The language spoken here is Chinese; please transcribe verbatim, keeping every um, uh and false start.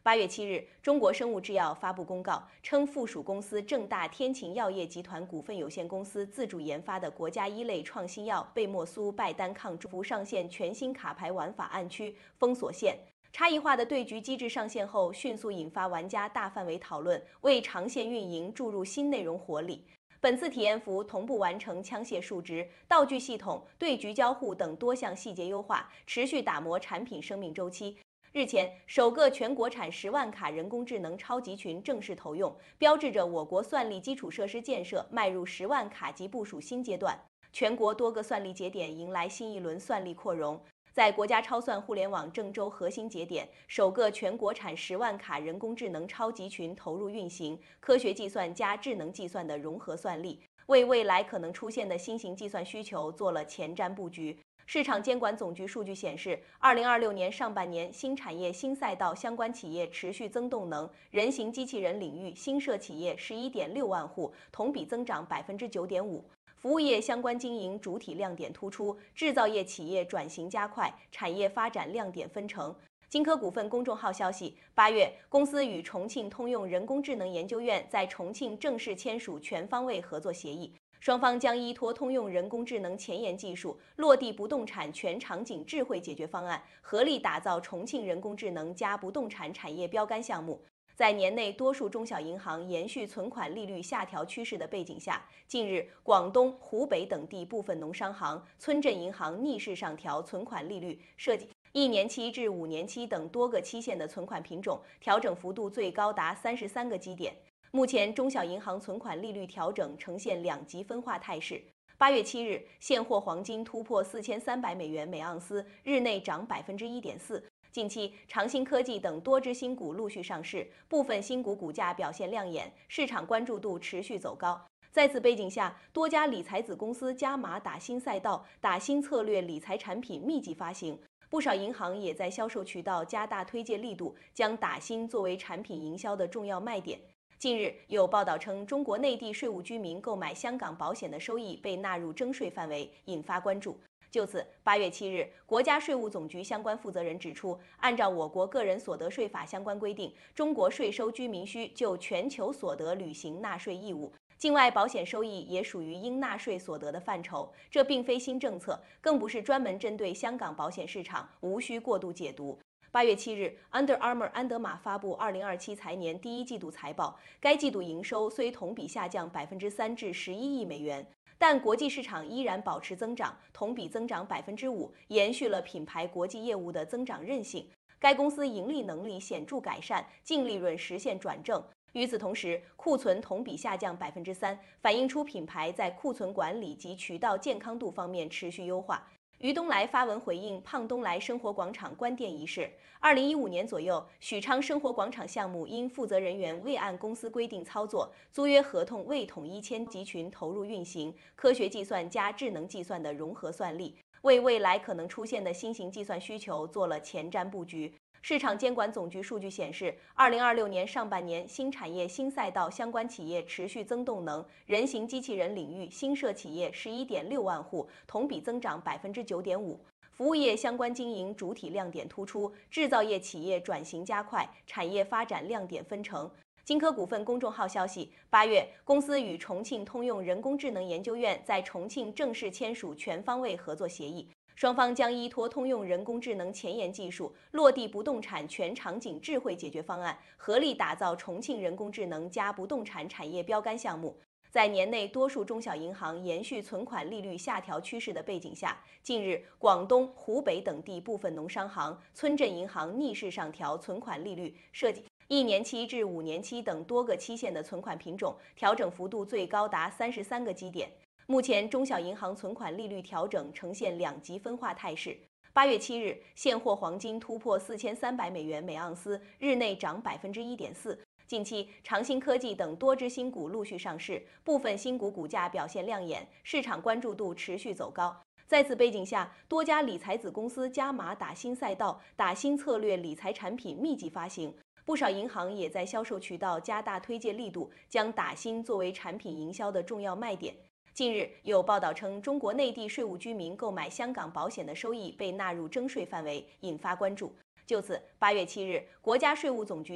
八月七日，中国生物制药发布公告称，附属公司正大天晴药业集团股份有限公司自主研发的国家一类创新药贝莫苏拜单抗中伏上线全新卡牌玩法暗区封锁线。差异化的对局机制上线后，迅速引发玩家大范围讨论，为长线运营注入新内容活力。本次体验服同步完成枪械数值、道具系统、对局交互等多项细节优化，持续打磨产品生命周期。日前，首个全国产十万卡人工智能超级群正式投用，标志着我国算力基础设施建设迈入十万卡级部署新阶段。全国多个算力节点迎来新一轮算力扩容。在国家超算互联网郑州核心节点，首个全国产十万卡人工智能超级群投入运行，科学计算加智能计算的融合算力，为未来可能出现的新型计算需求做了前瞻布局。市场监管总局数据显示，二零二六年上半年新产业新赛道相关企业持续增动能，人形机器人领域新设企业十一点六万户，同比增长百分之九点五。服务业相关经营主体亮点突出，制造业企业转型加快，产业发展亮点纷呈。金科股份公众号消息，八月，公司与重庆通用人工智能研究院在重庆正式签署全方位合作协议。双方将依托通用人工智能前沿技术，落地不动产全场景智慧解决方案，合力打造重庆人工智能加不动产产业标杆项目。在年内多数中小银行延续存款利率下调趋势的背景下，近日，广东、湖北等地部分农商行、村镇银行逆势上调存款利率，涉及一年期至五年期等多个期限的存款品种，调整幅度最高达三十三个基点。目前，中小银行存款利率调整呈现两极分化态势。八月七日，现货黄金突破四千三百美元每盎司，日内涨百分之一点四。近期，长兴科技等多只新股陆续上市，部分新股股价表现亮眼，市场关注度持续走高。在此背景下，多家理财子公司加码打新赛道、打新策略理财产品密集发行，不少银行也在销售渠道加大推介力度，将打新作为产品营销的重要卖点。近日有报道称，中国内地税务居民购买香港保险的收益被纳入征税范围，引发关注。就此，八月七日，国家税务总局相关负责人指出，按照我国个人所得税法相关规定，中国税收居民需就全球所得履行纳税义务，境外保险收益也属于应纳税所得的范畴。这并非新政策，更不是专门针对香港保险市场，无需过度解读。八月七日 ，Under Armour 安德玛发布二零二七财年第一季度财报，该季度营收虽同比下降百分之三至十一亿美元，但国际市场依然保持增长，同比增长百分之五，延续了品牌国际业务的增长韧性。该公司盈利能力显著改善，净利润实现转正。与此同时，库存同比下降百分之三，反映出品牌在库存管理及渠道健康度方面持续优化。于东来发文回应胖东来生活广场关店一事。二零一五年左右，许昌生活广场项目因负责人员未按公司规定操作，租约合同未统一签，集群投入运行，科学计算加智能计算的融合算力，为未来可能出现的新型计算需求做了前瞻布局。市场监管总局数据显示，二零二六年上半年新产业新赛道相关企业持续增动能，人形机器人领域新设企业十一点六万户，同比增长百分之九点五。服务业相关经营主体亮点突出，制造业企业转型加快，产业发展亮点纷呈。金科股份公众号消息，八月，公司与重庆通用人工智能研究院在重庆正式签署全方位合作协议。双方将依托通用人工智能前沿技术，落地不动产全场景智慧解决方案，合力打造重庆人工智能加不动产产业标杆项目。在年内多数中小银行延续存款利率下调趋势的背景下，近日，广东、湖北等地部分农商行、村镇银行逆势上调存款利率，涉及一年期至五年期等多个期限的存款品种，调整幅度最高达三十三个基点。目前，中小银行存款利率调整呈现两极分化态势。八月七日，现货黄金突破四千三百美元每盎司，日内涨百分之一点四。近期，长兴科技等多只新股陆续上市，部分新股股价表现亮眼，市场关注度持续走高。在此背景下，多家理财子公司加码打新赛道、打新策略理财产品密集发行，不少银行也在销售渠道加大推介力度，将打新作为产品营销的重要卖点。近日有报道称，中国内地税务居民购买香港保险的收益被纳入征税范围，引发关注。就此，八月七日，国家税务总局